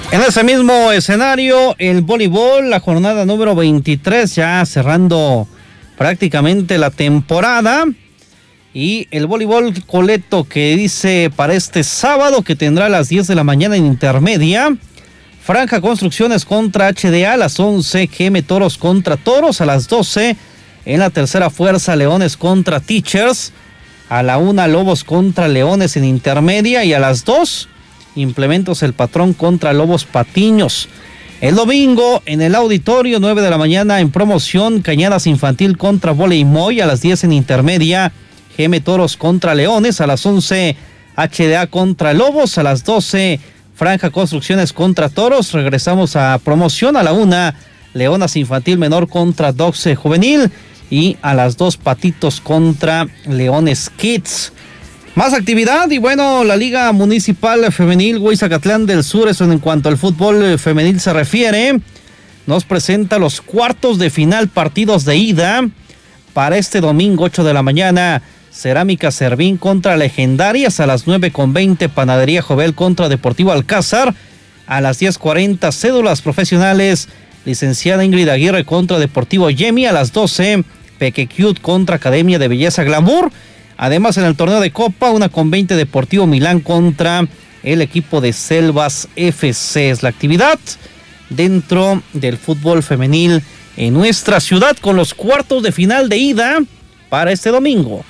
En ese mismo escenario, el voleibol, la jornada número 23, ya cerrando prácticamente la temporada. Y el voleibol coleto que dice para este sábado que tendrá a las 10 de la mañana en intermedia. Franja Construcciones contra HDA a las 11, GM Toros contra Toros a las 12. En la tercera fuerza, Leones contra Teachers. A la 1, Lobos contra Leones en intermedia. Y a las 2, Implementos El Patrón contra Lobos Patiños. El domingo en el auditorio, 9 de la mañana en promoción, Cañadas Infantil contra Voley Moy. A las 10 en intermedia, GM Toros contra Leones. A las 11, HDA contra Lobos. A las 12, Franja Construcciones contra Toros. Regresamos a promoción. A la 1, Leonas Infantil Menor contra Dogs Juvenil. Y a las 2, Patitos contra Leones Kids. Más actividad y bueno, la Liga Municipal Femenil Huizacatlán del Sur, eso en cuanto al fútbol femenil se refiere, nos presenta los cuartos de final, partidos de ida para este domingo 8 de la mañana. Cerámica Servín contra Legendarias a las 9:20, Panadería Jovel contra Deportivo Alcázar. A las 10:40, Cédulas Profesionales, Licenciada Ingrid Aguirre contra Deportivo Yemi. A las 12, Pequequiut contra Academia de Belleza Glamour. Además, en el torneo de Copa, 1:20, Deportivo Milán contra el equipo de Selvas FC. Es la actividad dentro del fútbol femenil en nuestra ciudad con los cuartos de final de ida para este domingo.